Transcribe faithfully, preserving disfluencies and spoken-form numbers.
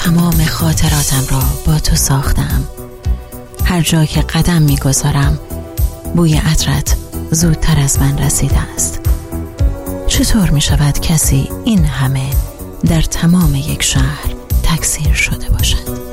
تمام خاطراتم را با تو ساختم. هر جا که قدم میگذارم بوی عطرت زودتر از من رسیده است. چطور می شود کسی این همه در تمام یک شهر تکثیر شده باشد؟